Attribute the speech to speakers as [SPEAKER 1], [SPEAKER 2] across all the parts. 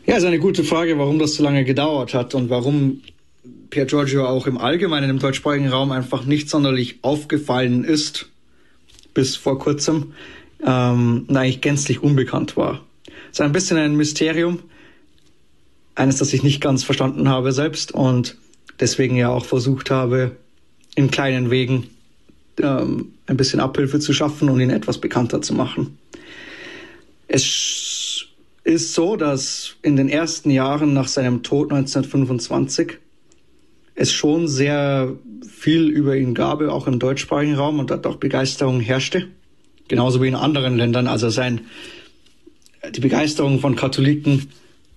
[SPEAKER 1] Ja, ist eine gute Frage, warum das so lange gedauert hat und warum Pier Giorgio auch im Allgemeinen im deutschsprachigen Raum einfach nicht sonderlich aufgefallen ist, bis vor kurzem, eigentlich gänzlich unbekannt war. Es ist ein bisschen ein Mysterium, eines, das ich nicht ganz verstanden habe selbst und deswegen ja auch versucht habe, in kleinen Wegen ein bisschen Abhilfe zu schaffen und ihn etwas bekannter zu machen. Es ist so, dass in den ersten Jahren nach seinem Tod 1925 es schon sehr viel über ihn gab, auch im deutschsprachigen Raum, und dort auch Begeisterung herrschte, genauso wie in anderen Ländern. Also die Begeisterung von Katholiken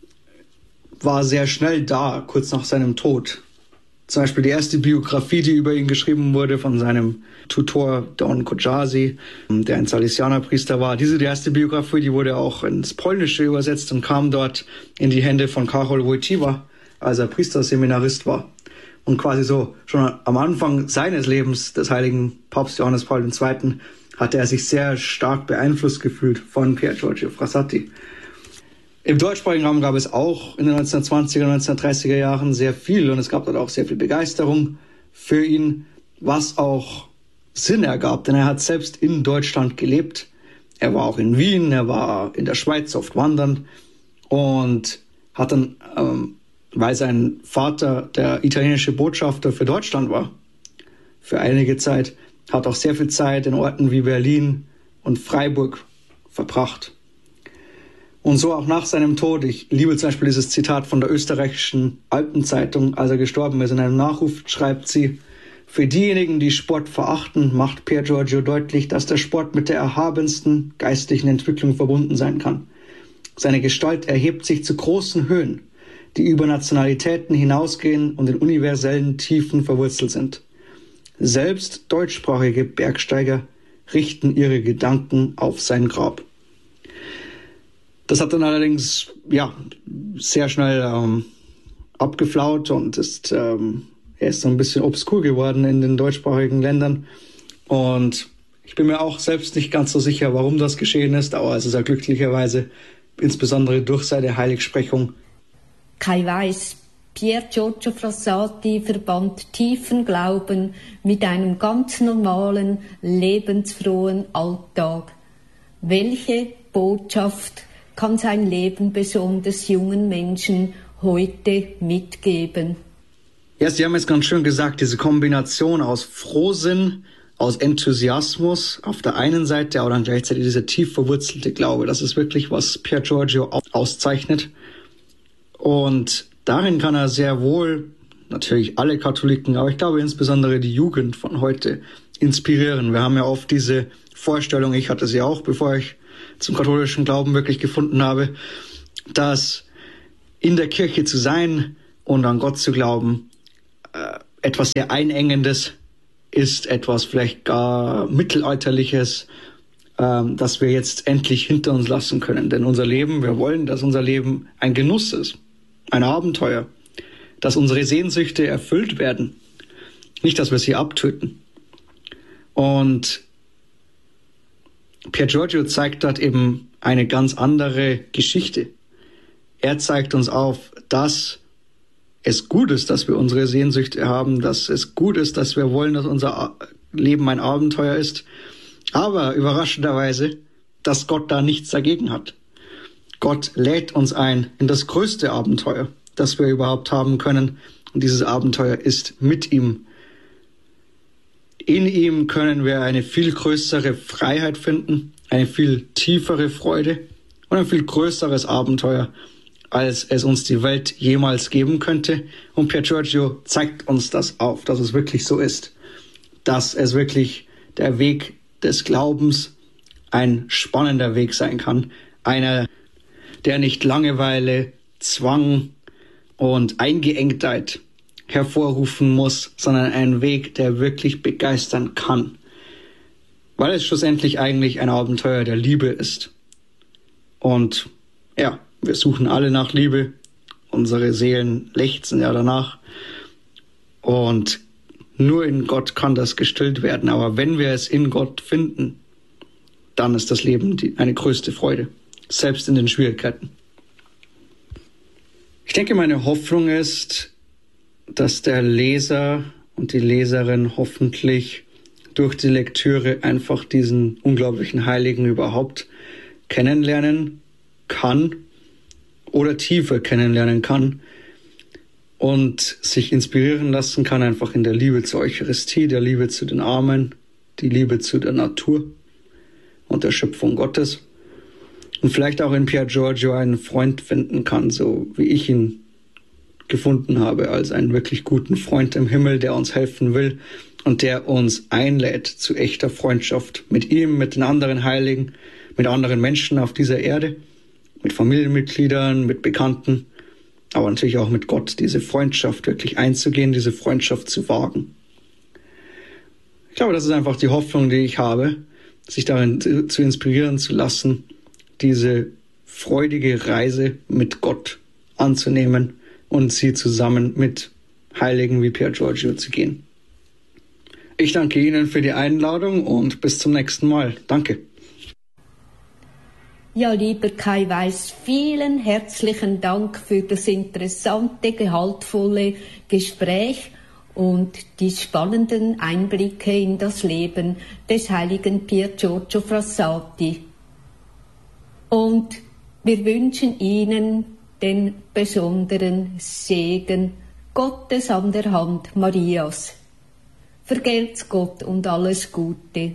[SPEAKER 1] war sehr schnell da, kurz nach seinem Tod. Zum Beispiel die erste Biografie, die über ihn geschrieben wurde von seinem Tutor Don Kojasi, der ein Salesianerpriester war. Die erste Biografie, die wurde auch ins Polnische übersetzt und kam dort in die Hände von Karol Wojtyła, als er Priesterseminarist war. Und quasi so schon am Anfang seines Lebens des heiligen Papst Johannes Paul II. Hatte er sich sehr stark beeinflusst gefühlt von Pier Giorgio Frassati. Im deutschsprachigen Raum gab es auch in den 1920er, 1930er Jahren sehr viel und es gab dort auch sehr viel Begeisterung für ihn, was auch Sinn ergab, denn er hat selbst in Deutschland gelebt. Er war auch in Wien, er war in der Schweiz oft wandern und hat dann, weil sein Vater der italienische Botschafter für Deutschland war, für einige Zeit, hat auch sehr viel Zeit in Orten wie Berlin und Freiburg verbracht. Und so auch nach seinem Tod. Ich liebe zum Beispiel dieses Zitat von der österreichischen Alpenzeitung, als er gestorben ist. In einem Nachruf schreibt sie: Für diejenigen, die Sport verachten, macht Pier Giorgio deutlich, dass der Sport mit der erhabensten geistlichen Entwicklung verbunden sein kann. Seine Gestalt erhebt sich zu großen Höhen, die über Nationalitäten hinausgehen und in universellen Tiefen verwurzelt sind. Selbst deutschsprachige Bergsteiger richten ihre Gedanken auf sein Grab. Das hat dann allerdings sehr schnell abgeflaut und er ist so ein bisschen obskur geworden in den deutschsprachigen Ländern. Und ich bin mir auch selbst nicht ganz so sicher, warum das geschehen ist, aber es ist ja glücklicherweise insbesondere durch seine Heiligsprechung.
[SPEAKER 2] Kai Weiss, Pier Giorgio Frassati verband tiefen Glauben mit einem ganz normalen, lebensfrohen Alltag. Welche Botschaft kann sein Leben besonders jungen Menschen heute mitgeben?
[SPEAKER 1] Ja, Sie haben es ganz schön gesagt, diese Kombination aus Frohsinn, aus Enthusiasmus auf der einen Seite, aber dann gleichzeitig dieser tief verwurzelte Glaube. Das ist wirklich, was Pier Giorgio auszeichnet. Und darin kann er sehr wohl natürlich alle Katholiken, aber ich glaube insbesondere die Jugend von heute inspirieren. Wir haben ja oft diese Vorstellung, ich hatte sie auch, bevor ich zum katholischen Glauben wirklich gefunden habe, dass in der Kirche zu sein und an Gott zu glauben etwas sehr Einengendes ist, etwas vielleicht gar Mittelalterliches, das wir jetzt endlich hinter uns lassen können. Denn wir wollen, dass unser Leben ein Genuss ist, ein Abenteuer, dass unsere Sehnsüchte erfüllt werden, nicht, dass wir sie abtöten. Und Pier Giorgio zeigt dort eben eine ganz andere Geschichte. Er zeigt uns auf, dass es gut ist, dass wir unsere Sehnsüchte haben, dass es gut ist, dass wir wollen, dass unser Leben ein Abenteuer ist, aber überraschenderweise, dass Gott da nichts dagegen hat. Gott lädt uns ein in das größte Abenteuer, das wir überhaupt haben können, und dieses Abenteuer ist mit ihm. In ihm können wir eine viel größere Freiheit finden, eine viel tiefere Freude und ein viel größeres Abenteuer, als es uns die Welt jemals geben könnte. Und Pier Giorgio zeigt uns das auf, dass es wirklich so ist, dass es wirklich der Weg des Glaubens ein spannender Weg sein kann, einer, der nicht Langeweile, Zwang und Eingeengtheit hervorrufen muss, sondern ein Weg, der wirklich begeistern kann, weil es schlussendlich eigentlich ein Abenteuer der Liebe ist. Und ja, wir suchen alle nach Liebe, unsere Seelen lechzen ja danach und nur in Gott kann das gestillt werden, aber wenn wir es in Gott finden, dann ist das Leben eine größte Freude, selbst in den Schwierigkeiten. Ich denke, meine Hoffnung ist, dass der Leser und die Leserin hoffentlich durch die Lektüre einfach diesen unglaublichen Heiligen überhaupt kennenlernen kann oder tiefer kennenlernen kann und sich inspirieren lassen kann, einfach in der Liebe zur Eucharistie, der Liebe zu den Armen, die Liebe zu der Natur und der Schöpfung Gottes. Und vielleicht auch in Pier Giorgio einen Freund finden kann, so wie ich ihn gefunden habe, als einen wirklich guten Freund im Himmel, der uns helfen will und der uns einlädt zu echter Freundschaft mit ihm, mit den anderen Heiligen, mit anderen Menschen auf dieser Erde, mit Familienmitgliedern, mit Bekannten, aber natürlich auch mit Gott, diese Freundschaft wirklich einzugehen, diese Freundschaft zu wagen. Ich glaube, das ist einfach die Hoffnung, die ich habe, sich darin zu inspirieren zu lassen, diese freudige Reise mit Gott anzunehmen und sie zusammen mit Heiligen wie Pier Giorgio zu gehen. Ich danke Ihnen für die Einladung und bis zum nächsten Mal. Danke.
[SPEAKER 2] Ja, lieber Kai Weiss, vielen herzlichen Dank für das interessante, gehaltvolle Gespräch und die spannenden Einblicke in das Leben des heiligen Pier Giorgio Frassati. Und wir wünschen Ihnen den besonderen Segen Gottes an der Hand Marias. Vergelt's Gott und alles Gute.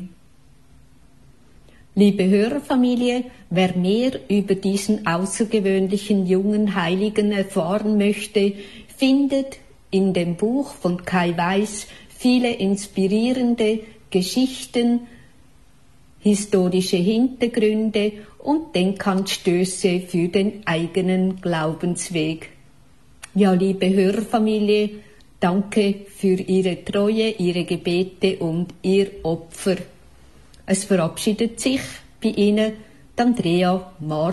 [SPEAKER 2] Liebe Hörerfamilie, wer mehr über diesen außergewöhnlichen jungen Heiligen erfahren möchte, findet in dem Buch von Kai Weiss viele inspirierende Geschichten, historische Hintergründe und Denkanstöße für den eigenen Glaubensweg. Ja, liebe Hörerfamilie, danke für Ihre Treue, Ihre Gebete und Ihr Opfer. Es verabschiedet sich bei Ihnen Andrea Martin.